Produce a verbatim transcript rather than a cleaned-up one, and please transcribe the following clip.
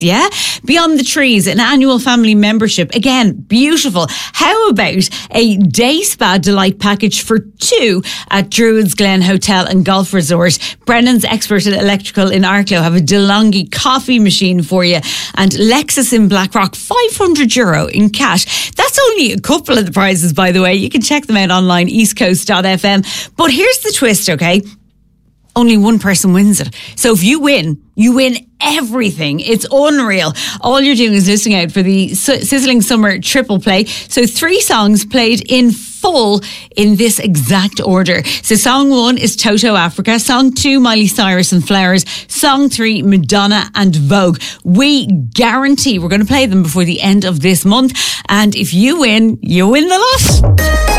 Yeah, Beyond the Trees, an annual family membership. Again, beautiful. How about a day spa delight package for two at Druids Glen Hotel and Golf Resort? Brennan's Expert Electrical in Arklow have a DeLonghi coffee machine for you, and Lexus in Blackrock, five hundred euro in cash. That's only a couple of the prizes, by the way. You can check them out online, east coast dot f m. But here's the twist, okay? Only one person wins it. So if you win, you win everything. It's unreal. All you're doing is listening out for the Sizzling Summer Triple Play. So three songs played in full in this exact order. So song one is Toto Africa. Song two, Miley Cyrus and Flowers. Song three, Madonna and Vogue. We guarantee we're going to play them before the end of this month. And if you win, you win the lot.